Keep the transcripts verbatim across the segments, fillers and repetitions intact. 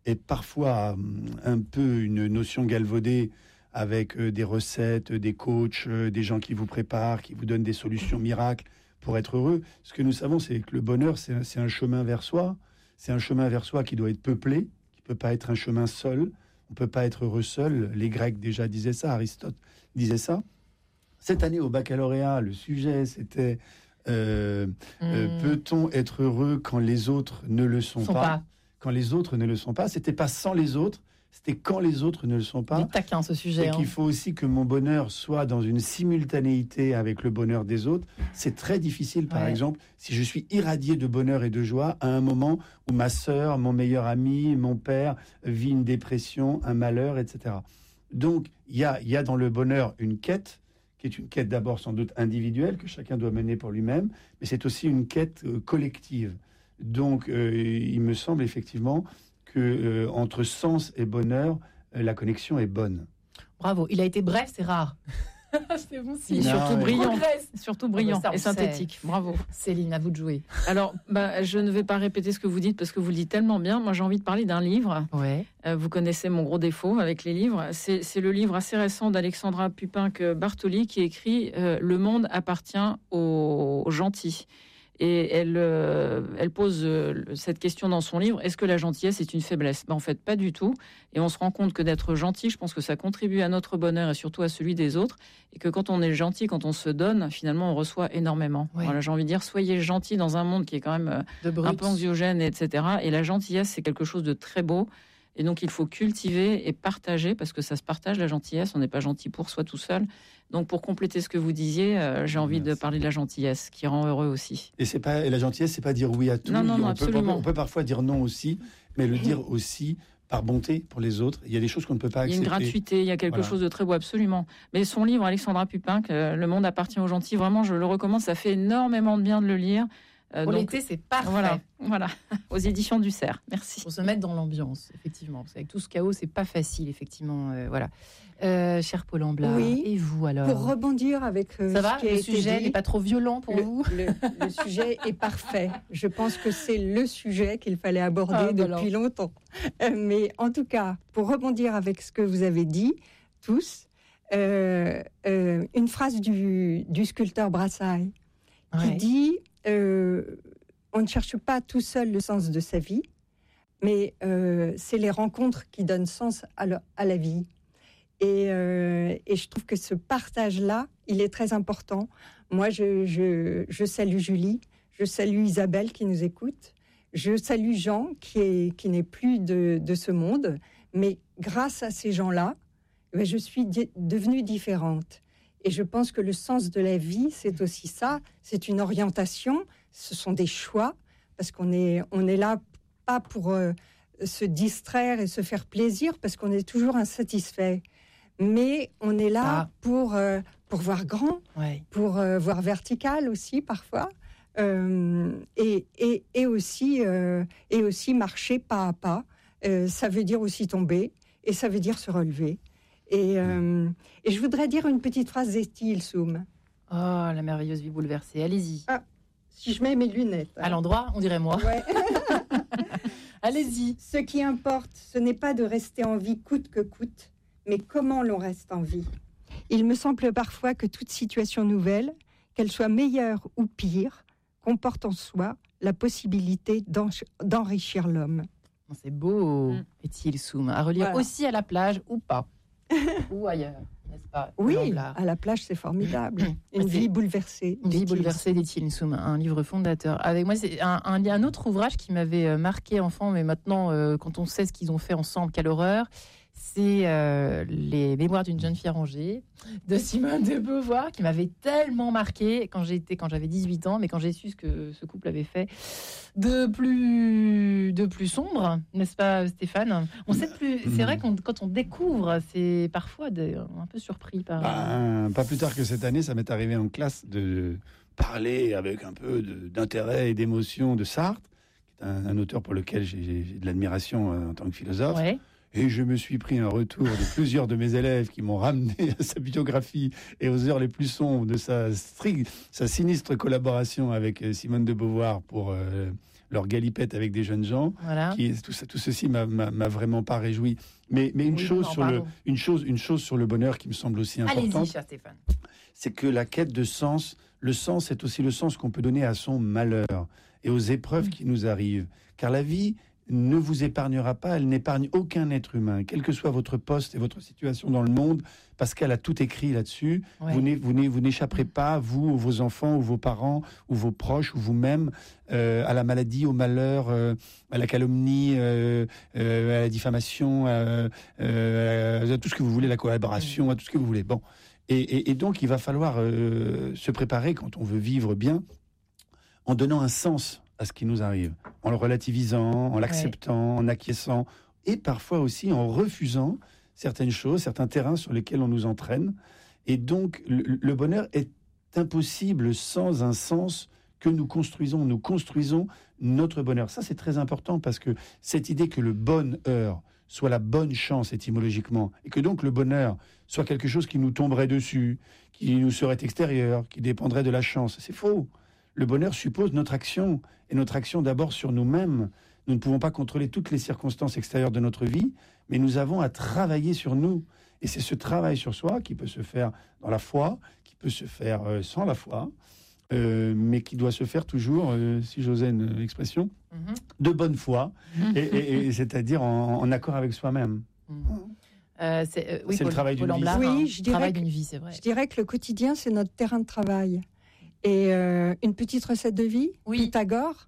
est parfois un peu une notion galvaudée avec des recettes, des coachs, des gens qui vous préparent, qui vous donnent des solutions miracles pour être heureux. Ce que nous savons, c'est que le bonheur, c'est un, c'est un chemin vers soi. C'est un chemin vers soi qui doit être peuplé, qui peut pas être un chemin seul. On peut pas être heureux seul. Les Grecs déjà disaient ça, Aristote disait ça. Cette année au baccalauréat, le sujet c'était euh, mmh. euh, peut-on être heureux quand les autres ne le sont, sont pas, pas Quand les autres ne le sont pas, c'était pas sans les autres, c'était quand les autres ne le sont pas. Il est taquin ce sujet. Et hein. qu'il faut aussi que mon bonheur soit dans une simultanéité avec le bonheur des autres. C'est très difficile, par ouais. exemple, si je suis irradié de bonheur et de joie à un moment où ma sœur, mon meilleur ami, mon père vit une dépression, un malheur, et cetera. Donc, il y a, y a dans le bonheur une quête, qui est une quête d'abord sans doute individuelle, que chacun doit mener pour lui-même, mais c'est aussi une quête euh, collective. Donc, euh, il me semble effectivement que euh, entre sens et bonheur, euh, la connexion est bonne. Bravo, il a été bref, c'est rare. C'est bon, si. Non, surtout ouais. brillant, surtout brillant ça, et synthétique. Sait. Bravo. Céline, à vous de jouer. Alors, bah, je ne vais pas répéter ce que vous dites parce que vous le dites tellement bien. Moi, j'ai envie de parler d'un livre. Ouais. Euh, vous connaissez mon gros défaut avec les livres. C'est, c'est le livre assez récent d'Alexandra Pupin-Bartoli qui écrit euh, « Le monde appartient aux, aux gentils ». Et elle, euh, elle pose euh, cette question dans son livre, est-ce que la gentillesse est une faiblesse ? Ben, en fait, pas du tout. Et on se rend compte que d'être gentil, je pense que ça contribue à notre bonheur et surtout à celui des autres. Et que quand on est gentil, quand on se donne, finalement, on reçoit énormément. Oui. Voilà, j'ai envie de dire, soyez gentils dans un monde qui est quand même euh, un peu anxiogène, et cetera. Et la gentillesse, c'est quelque chose de très beau. Et donc, il faut cultiver et partager, parce que ça se partage, la gentillesse. On n'est pas gentil pour soi tout seul. Donc, pour compléter ce que vous disiez, euh, j'ai envie Merci. de parler de la gentillesse, qui rend heureux aussi. Et, c'est pas, et la gentillesse, c'est pas dire oui à tout. Non, non, non, on absolument. Peut, on peut parfois dire non aussi, mais le dire aussi par bonté pour les autres. Il y a des choses qu'on ne peut pas accepter. Il y a une gratuité, il y a quelque voilà. chose de très beau, absolument. Mais son livre, Alexandra Pupin, que Le monde appartient aux gentils, vraiment, je le recommande. Ça fait énormément de bien de le lire. Euh, Pour donc, l'été, c'est parfait. Voilà, voilà, aux éditions du Cerf. Merci. Pour se mettre dans l'ambiance, effectivement. Parce qu'avec tout ce chaos, c'est pas facile, effectivement. Euh, voilà. Euh, cher Paul Ambla, oui. Et vous alors ? Pour rebondir avec euh, ça va, ce qui a le été sujet dit, n'est pas trop violent pour le, vous ? le, le sujet est parfait. Je pense que c'est le sujet qu'il fallait aborder ah, depuis alors. longtemps. Euh, mais en tout cas, pour rebondir avec ce que vous avez dit, tous, euh, euh, une phrase du, du sculpteur Brassailles qui ouais. dit euh, on ne cherche pas tout seul le sens de sa vie, mais euh, c'est les rencontres qui donnent sens à, le, à la vie. Et, euh, et je trouve que ce partage-là, il est très important. Moi, je, je, je salue Julie, je salue Isabelle qui nous écoute, je salue Jean qui, est, qui n'est plus de, de ce monde, mais grâce à ces gens-là, ben, je suis di- devenue différente. Et je pense que le sens de la vie, c'est aussi ça, c'est une orientation, ce sont des choix, parce qu'on est, on est là pas pour euh, se distraire et se faire plaisir, parce qu'on est toujours insatisfait. Mais on est là ah. pour, euh, pour voir grand, ouais. pour euh, voir vertical aussi parfois, euh, et, et, et, aussi, euh, et aussi marcher pas à pas. Euh, ça veut dire aussi tomber, et ça veut dire se relever. Et, euh, et je voudrais dire une petite phrase d'Etty Hillesum. Oh, la merveilleuse vie bouleversée, allez-y. Ah, si je mets mes lunettes. À hein. l'endroit, on dirait moi. Ouais. Allez-y. Ce qui importe, ce n'est pas de rester en vie coûte que coûte, mais comment l'on reste en vie. Il me semble parfois que toute situation nouvelle, qu'elle soit meilleure ou pire, comporte en soi la possibilité d'en- d'enrichir l'homme. C'est beau, Mm. Etty Hillesum. À relire Voilà. aussi à la plage ou pas. Ou ailleurs, n'est-ce pas ? Oui, L'Ambla. à la plage, c'est formidable. Une C'est vie bouleversée. Une vie d'Etty bouleversée d'Etty Hillesum, un livre fondateur. Avec moi, c'est un, un, un autre ouvrage qui m'avait marqué enfant, mais maintenant, euh, quand on sait ce qu'ils ont fait ensemble, quelle horreur. C'est euh, les Mémoires d'une jeune fille à Angers de Simone de Beauvoir, qui m'avait tellement marqué quand j'étais, quand j'avais dix-huit ans, mais quand j'ai su ce que ce couple avait fait de plus, de plus sombre, n'est-ce pas, Stéphane ? On sait plus. C'est vrai qu'on, quand on découvre, c'est parfois de, un peu surpris par. Ben, pas plus tard que cette année, ça m'est arrivé en classe de parler avec un peu de, d'intérêt et d'émotion de Sartre, qui est un, un auteur pour lequel j'ai, j'ai de l'admiration euh, en tant que philosophe. Ouais. Et je me suis pris un retour de plusieurs de mes élèves qui m'ont ramené à sa biographie et aux heures les plus sombres de sa, stri- sa sinistre collaboration avec Simone de Beauvoir pour euh, leur galipette avec des jeunes gens. Voilà. Qui, tout, ça, tout ceci m'a, m'a, m'a vraiment pas réjoui. Mais, mais une, Oui, chose non, sur le, une, chose, une chose sur le bonheur qui me semble aussi importante, Allez-y, cher Stéphane. c'est que la quête de sens, le sens est aussi le sens qu'on peut donner à son malheur et aux épreuves qui nous arrivent. Car la vie ne vous épargnera pas, elle n'épargne aucun être humain, quel que soit votre poste et votre situation dans le monde, parce qu'elle a tout écrit là-dessus. Ouais. Vous, n'é, vous, n'é, vous n'échapperez pas, vous, ou vos enfants, ou vos parents, ou vos proches, ou vous-même, euh, à la maladie, au malheur, euh, à la calomnie, euh, euh, à la diffamation, euh, euh, à tout ce que vous voulez, la collaboration, à tout ce que vous voulez. Bon. Et, et, et donc, il va falloir euh, se préparer quand on veut vivre bien, en donnant un sens à ce qui nous arrive, en le relativisant, en l'acceptant, ouais. en acquiesçant, et parfois aussi en refusant certaines choses, certains terrains sur lesquels on nous entraîne. Et donc, le, le bonheur est impossible sans un sens que nous construisons. Nous construisons notre bonheur. Ça, c'est très important parce que cette idée que le bonheur soit la bonne chance étymologiquement, et que donc le bonheur soit quelque chose qui nous tomberait dessus, qui nous serait extérieur, qui dépendrait de la chance, c'est faux. Le bonheur suppose notre action, et notre action d'abord sur nous-mêmes. Nous ne pouvons pas contrôler toutes les circonstances extérieures de notre vie, mais nous avons à travailler sur nous. Et c'est ce travail sur soi qui peut se faire dans la foi, qui peut se faire euh, sans la foi, euh, mais qui doit se faire toujours, euh, si j'osais une expression, mm-hmm. de bonne foi, et, et, et c'est-à-dire en, en accord avec soi-même. Mm-hmm. Euh, c'est euh, oui, c'est Paul, le travail Paul d'une vie. Amblard, oui, hein, je dirais travail que, d'une vie, c'est vrai. Je dirais que le quotidien, c'est notre terrain de travail. Et euh, une petite recette de vie, oui. Pythagore,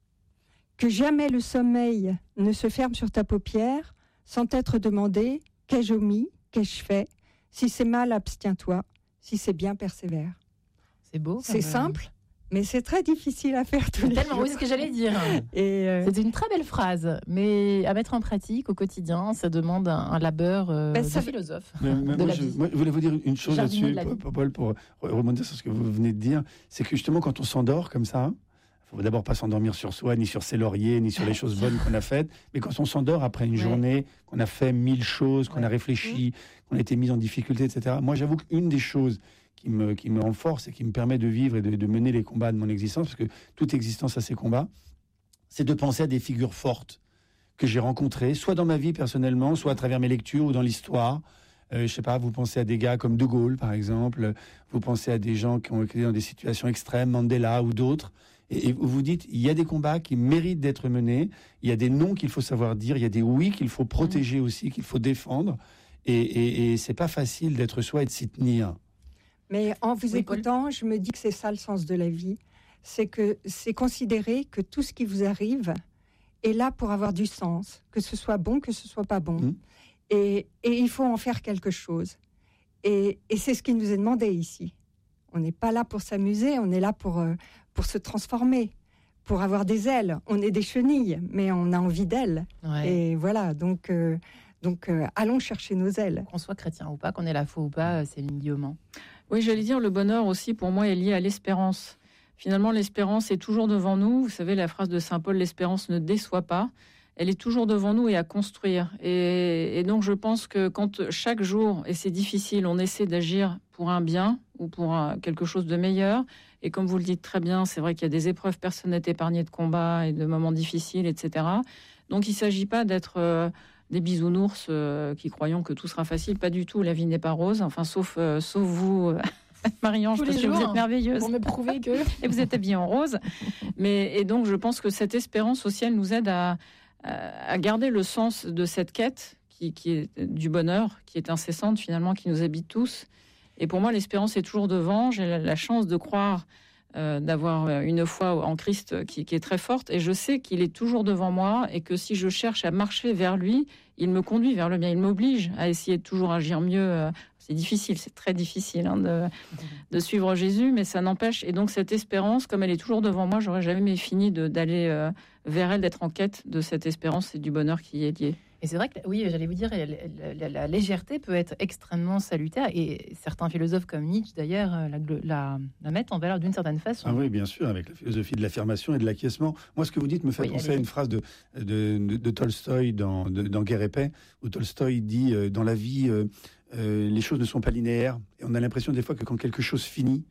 que jamais le sommeil ne se ferme sur ta paupière sans t'être demandé « qu'ai-je omis, qu'ai-je fait ? Si c'est mal, abstiens-toi. Si c'est bien, persévère. » C'est beau. C'est simple, mais c'est très difficile à faire tous les tellement, jours. Oui, c'est ce que j'allais dire. Et euh... C'est une très belle phrase, mais à mettre en pratique au quotidien, ça demande un, un labeur euh, ben, ça de philosophe. Mais, mais de moi, la je, vie. moi, je voulais vous dire une chose Jardinier là-dessus, Paul, pour, pour rebondir sur ce que vous venez de dire. C'est que justement, quand on s'endort comme ça, il ne faut d'abord pas s'endormir sur soi, ni sur ses lauriers, ni sur les choses bonnes qu'on a faites. Mais quand on s'endort après une ouais. journée, qu'on a fait mille choses, qu'on ouais. a réfléchi, qu'on a été mis en difficulté, et cetera. Moi, j'avoue qu'une des choses qui me, qui me renforce et qui me permet de vivre et de, de mener les combats de mon existence, parce que toute existence a ses combats, c'est de penser à des figures fortes que j'ai rencontrées, soit dans ma vie personnellement, soit à travers mes lectures ou dans l'histoire. Euh, je ne sais pas, vous pensez à des gars comme De Gaulle, par exemple, vous pensez à des gens qui ont été dans des situations extrêmes, Mandela ou d'autres, et, et vous vous dites, il y a des combats qui méritent d'être menés, il y a des non qu'il faut savoir dire, il y a des oui qu'il faut protéger aussi, qu'il faut défendre, et, et, et ce n'est pas facile d'être soi et de s'y tenir. Mais en vous oui, écoutant, Paul. je me dis que c'est ça le sens de la vie. C'est que c'est considérer que tout ce qui vous arrive est là pour avoir du sens, que ce soit bon, que ce soit pas bon. Mmh. Et, et il faut en faire quelque chose. Et, et c'est ce qui nous est demandé ici. On n'est pas là pour s'amuser, on est là pour, euh, pour se transformer, pour avoir des ailes. On est des chenilles, mais on a envie d'ailes. Ouais. Et voilà, donc... Euh, Donc, euh, allons chercher nos ailes. Qu'on soit chrétien ou pas, qu'on ait la foi ou pas, Céline Guillemant. Oui, j'allais dire, le bonheur aussi, pour moi, est lié à l'espérance. Finalement, l'espérance est toujours devant nous. Vous savez, la phrase de saint Paul, l'espérance ne déçoit pas. Elle est toujours devant nous et à construire. Et, et donc, je pense que quand chaque jour, et c'est difficile, on essaie d'agir pour un bien ou pour un, quelque chose de meilleur. Et comme vous le dites très bien, c'est vrai qu'il y a des épreuves, personne n'est épargné de combats et de moments difficiles, et cetera. Donc, il ne s'agit pas d'être... Euh, des bisounours euh, qui croyons que tout sera facile. Pas du tout, la vie n'est pas rose. Enfin, sauf, euh, sauf vous, euh, Marie-Ange, parce que vous êtes merveilleuse. Pour me prouver que... Et vous êtes habillée en rose. Mais, et donc, je pense que cette espérance aussi, elle nous aide à, à, à garder le sens de cette quête qui, qui est du bonheur, qui est incessante finalement, qui nous habite tous. Et pour moi, l'espérance est toujours devant. J'ai la, la chance de croire... Euh, d'avoir une foi en Christ qui, qui est très forte, et je sais qu'il est toujours devant moi, et que si je cherche à marcher vers lui, il me conduit vers le bien, il m'oblige à essayer de toujours agir mieux. C'est difficile, c'est très difficile hein, de, de suivre Jésus, mais ça n'empêche. Et donc cette espérance, comme elle est toujours devant moi, j'aurais jamais fini de, d'aller euh, vers elle, d'être en quête de cette espérance et du bonheur qui y est lié. Et c'est vrai que, oui, j'allais vous dire, la, la, la, la légèreté peut être extrêmement salutaire. Et certains philosophes comme Nietzsche, d'ailleurs, la, la, la mettent en valeur d'une certaine façon. Ah oui, bien sûr, avec la philosophie de l'affirmation et de l'acquiescement. Moi, ce que vous dites me fait oui, penser allez. à une phrase de, de, de, de Tolstoï dans, de, dans Guerre et paix, où Tolstoï dit euh, « Dans la vie, euh, euh, les choses ne sont pas linéaires. » Et on a l'impression des fois que quand quelque chose finit,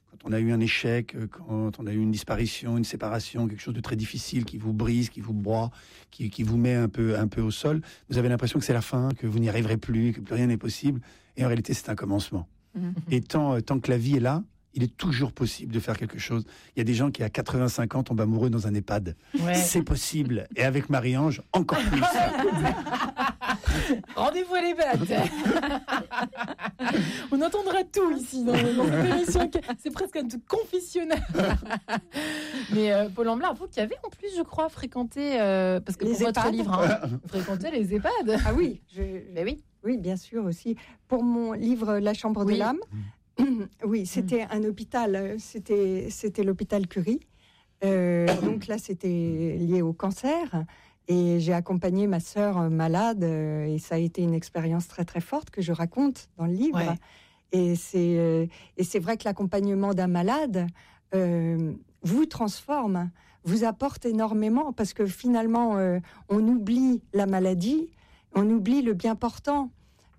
quand on a eu un échec, quand on a eu une disparition, une séparation, quelque chose de très difficile qui vous brise, qui vous broie, qui, qui vous met un peu, un peu au sol, vous avez l'impression que c'est la fin, que vous n'y arriverez plus, que plus rien n'est possible. Et en réalité, c'est un commencement. Mmh. Et tant, tant que la vie est là, il est toujours possible de faire quelque chose. Il y a des gens qui, à quatre-vingt-cinq ans, tombent amoureux dans un EHPAD. Ouais. C'est possible. Et avec Marie-Ange, encore plus. Rendez-vous à l'EHPAD. On entendra tout ici dans, dans cette émission. C'est presque un tout confessionnal. Mais euh, Paul Amblard, vous qui avez en plus, je crois, fréquenté, euh, parce que les pour EHPAD. Votre livre, hein, fréquenté les EHPAD. Ah oui, je... Mais oui. Oui, bien sûr aussi. Pour mon livre La Chambre oui. de l'âme, oui, c'était un hôpital, c'était, c'était l'hôpital Curie. Euh, donc là, c'était lié au cancer. Et j'ai accompagné ma sœur malade. Et ça a été une expérience très, très forte que je raconte dans le livre. Ouais. Et, c'est, et c'est vrai que l'accompagnement d'un malade euh, vous transforme, vous apporte énormément. Parce que finalement, euh, on oublie la maladie, on oublie le bien portant.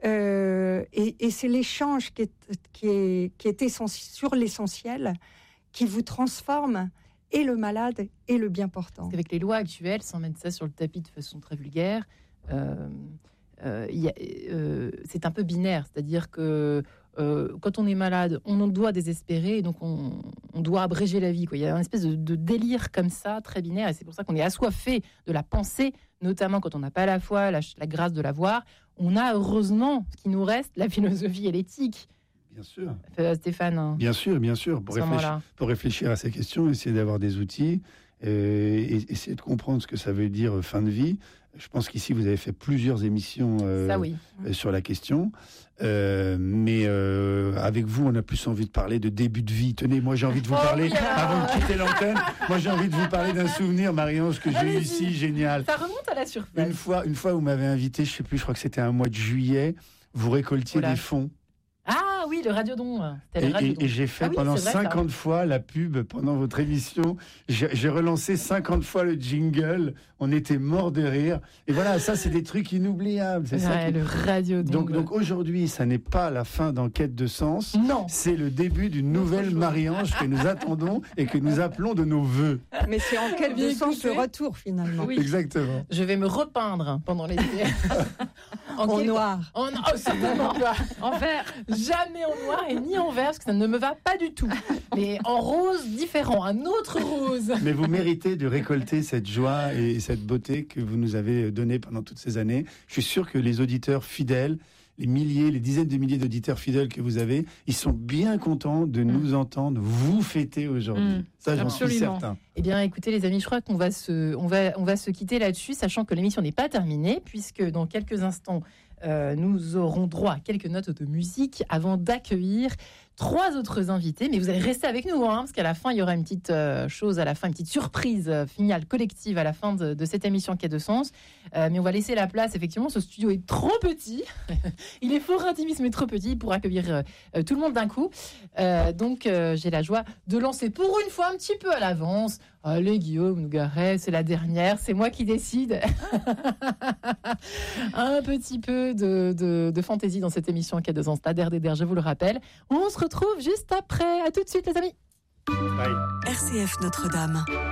Euh, et, et c'est l'échange qui est, qui est, qui est essentiel, sur l'essentiel, qui vous transforme et le malade et le bien portant. Parce qu'avec les lois actuelles, sans mettre ça sur le tapis de façon très vulgaire, euh, euh, y a, euh, c'est un peu binaire. C'est-à-dire que euh, quand on est malade, on doit désespérer, et donc on, on doit abréger la vie, quoi. Il y a une espèce de, de délire comme ça, très binaire, et c'est pour ça qu'on est assoiffé de la pensée, notamment quand on n'a pas la foi, la, la grâce de la voir. On a heureusement, ce qui nous reste, la philosophie et l'éthique. Bien sûr. Euh, Stéphane. Bien sûr, bien sûr. Pour, réfléchir, pour réfléchir à ces questions, essayer d'avoir des outils, euh, et essayer de comprendre ce que ça veut dire fin de vie. Je pense qu'ici, vous avez fait plusieurs émissions euh, ça, oui. euh, sur la question. Euh, mais euh, avec vous, on a plus envie de parler de début de vie. Tenez, moi, j'ai envie de vous oh, parler, yeah. avant de quitter l'antenne, moi, j'ai envie de vous parler d'un souvenir, Marie-Ange, que j'ai eu ici, génial. Ça remonte à la surface. Une fois, une fois, vous m'avez invité, je ne sais plus, je crois que c'était un mois de juillet, vous récoltiez Oula. des fonds. Ah oui, le Radiodon. Et, le Radiodon. et, et j'ai fait ah, oui, pendant vrai, cinquante fois la pub pendant votre émission. J'ai, j'ai relancé cinquante fois le jingle. On était morts de rire. Et voilà, ça, c'est des trucs inoubliables. C'est ouais, ça qui... le Radiodon. Donc, donc aujourd'hui, ça n'est pas la fin d'Enquête de Sens. Non. C'est le début d'une nouvelle Marie-Ange que nous attendons et que nous appelons de nos voeux. Mais c'est Enquête de Sens le retour, finalement. Oui. Exactement. Je vais me repeindre pendant l'été. en, en noir. En, oh, certainement pas. En vert. Jamais en noir et ni en vert, parce que ça ne me va pas du tout. Mais en rose différent, un autre rose. Mais vous méritez de récolter cette joie et cette beauté que vous nous avez donnée pendant toutes ces années. Je suis sûr que les auditeurs fidèles, les milliers, les dizaines de milliers d'auditeurs fidèles que vous avez, ils sont bien contents de mmh. nous entendre vous fêter aujourd'hui. Mmh. Ça, j'en Absolument. suis certain. Eh bien, écoutez, les amis, je crois qu'on va se, on va, on va se quitter là-dessus, sachant que l'émission n'est pas terminée, puisque dans quelques instants, Euh, nous aurons droit à quelques notes de musique avant d'accueillir trois autres invités. Mais vous allez rester avec nous, hein, parce qu'à la fin, il y aura une petite euh, chose, à la fin, une petite surprise euh, finale collective à la fin de, de cette émission Quai de Sens. Euh, mais on va laisser la place, effectivement, ce studio est trop petit. Il est fort intimiste, mais trop petit pour accueillir euh, tout le monde d'un coup. Euh, donc, euh, j'ai la joie de lancer pour une fois un petit peu à l'avance. Allez, Guillaume Nougaret, c'est la dernière, c'est moi qui décide. Un petit peu de, de, de fantaisie dans cette émission Quai de Sens, Tader Déder, je vous le rappelle. On se retrouve juste après. À tout de suite, les amis. Bye. R C F Notre-Dame.